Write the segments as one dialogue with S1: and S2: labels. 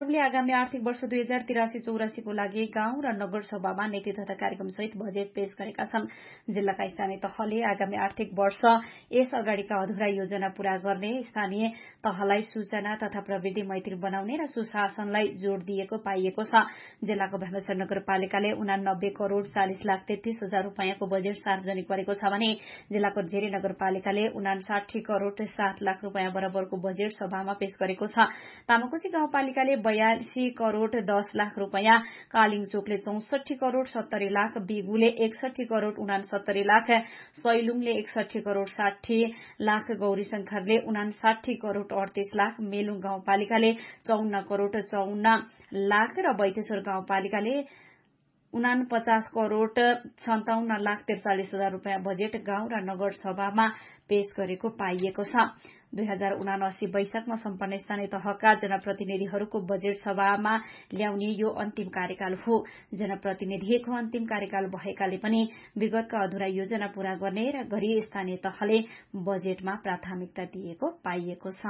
S1: ले आगामी आर्थिक वर्ष 2083-84 को लागि गाउँ र नगर सभामा नीति तथा कार्यक्रम सहित बजेट पेश गरेका छन्। जिल्लाका स्थानीय तहले आगामी आर्थिक वर्ष यस अगाडिका अधुरा योजना पूरा गर्ने, स्थानीय तहलाई सूचना तथा प्रविधि मैत्री बनाउने र सुशासनलाई जोड़ दिएको पाइएको छ। जिल्लाको भ्यामेश्वर नगरपालिकाले 89 करोड़ 40 लाख 33 हजार रूपैयाँको बजेट सार्वजनिक गरेको छ भने जिल्लाको धेरै नगरपालिकाले 59 करोड़ 7 लाख रूपैयाँ बराबरको बजेट सभामा पेश गरेको छ। तामाकोशी गाउँपालिकाले 82 करोड़ 10 लाख रूपैयाँ, कालिङचोकले 64 करोड़ 70 लाख, बिगुले 61 करोड़ 69 लाख, सैलुङले 61 करोड़ 60 लाख, गौरी शंकरले 59 करोड़ 38 लाख, मेलुङ गाउँपालिकाले 54 करोड़ 54 लाख र बैतेश्वर गाउँपालिकाले 49 करोड़ 57 लाख 43 हजार रूपैयाँ बजेट गाउँ र नगर सभामा पेश गरेको पाइएको छ। 2079 वैशाखमा सम्पन्न स्थानीय तहका जनप्रतिनिधिहरूको बजेट सभामा ल्याउने यो अन्तिम कार्यकाल हो। जनप्रतिनिधिको अन्तिम कार्यकाल भएकाले पनि विगतका अधुरा योजना पूरा गर्ने र गरी स्थानीय तहले बजेटमा प्राथमिकता दिएको पाइएको छ।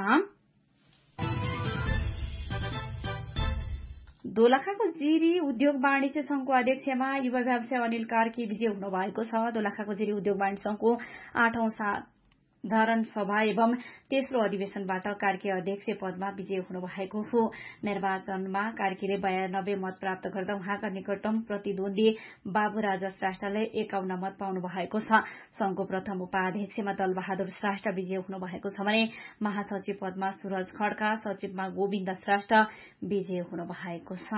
S1: दोलखाको जिरी उद्योग वाणिज्य संघको अध्यक्षमा युवा व्यवसाय अनिल कार्की विजय हुनु भएको छ। दोलखाको जिरी उद्योग वाणिज्य संघको 8औं साधारण सभा एवं तेस्रो अधिवेशनबाट कार्की अध्यक्ष पदमा विजय हुनु भएको हो। निर्वाचनमा कार्कीले 92 मत प्राप्त गर्दा उहाँका निकटतम प्रतिद्वन्दी बाबुराजा श्रेष्ठले 51 मत पाउनु भएको छ। संघको प्रथम उपाध्यक्षमा दलबहादुर श्रेष्ठ विजय हुनु भएको छ भने महासचिव पदमा सूरज खड्का, सचिवमा गोविन्द श्रेष्ठ विजय हुनु भएको छ।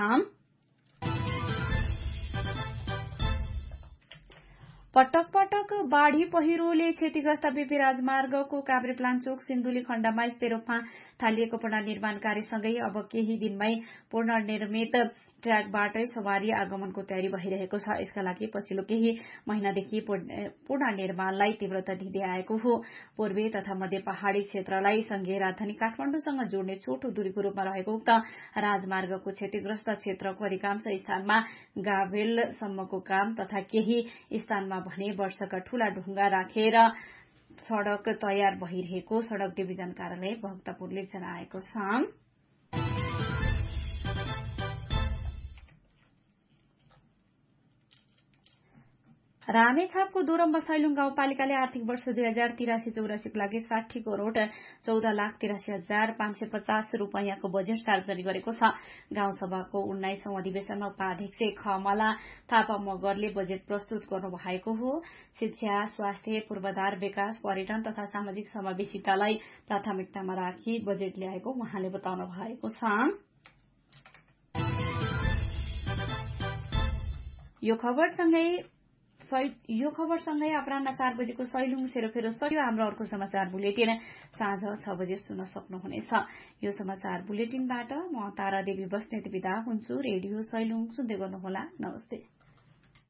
S1: पटक पटक बाढ़ी पहिरोले क्षतिग्रस्त बीपी राजमार्गको काभ्रेपलाञ्चोक सिन्धुली खण्डमा स्थिर रूपमा थालिएको पुनर्निर्माण कार्यसँगै अब केही दिनमै पुनर्निर्मित ट्र्याकबाटै सवारी आगमनको तयारी भइरहेको छ। यसका लागि पछिल्लो केही महिनादेखि पुनर्निर्माणलाई तीव्रता दिँदै आएको हो। पूर्वी तथा मध्य पहाड़ी क्षेत्रलाई संघीय राजधानी काठमाडौँसँग जोड्ने छोटो दूरीको रूपमा रहेको उक्त राजमार्गको क्षतिग्रस्त क्षेत्रको अधिकांश स्थानमा गाभेलसम्मको काम तथा केही स्थानमा भने वर्षका ठूला ढुङ्गा राखेर सड़क तयार भइरहेको सड़क डिभिजन कार्यालय भक्तपुरले जनाएको छ। रामेछापको दोरम्बा सैलुङ गाउँपालिकाले आर्थिक वर्ष 2083-84 को लागि 60 करोड़ 14 लाख 83 हजार 550 रूपैयाँको बजेट सार्वजनिक गरेको छ। गाउँसभाको 19औं अधिवेशनमा उपाध्यक्ष खमला थापा मगरले बजेट प्रस्तुत गर्नु भएको हो। शिक्षा, स्वास्थ्य, पूर्वाधार विकास, पर्यटन तथा सामाजिक समावेशितालाई प्राथमिकतामा राखी बजेट ल्याएको उहाँले बताउनु भएको छ। यो खबरसँगै अपराह्न 4 बजेको सैलुङ सेरोफेरो सकियो। हाम्रो अर्को समाचार बुलेटिन साँझ 6 बजे सुन्न सक्नुहुनेछ। यो समाचार बुलेटिनबाट म तारा देवी बस्नेत बिदा हुन्छु। रेडियो सैलुङ सुन्दै गर्नुहोला। नमस्ते।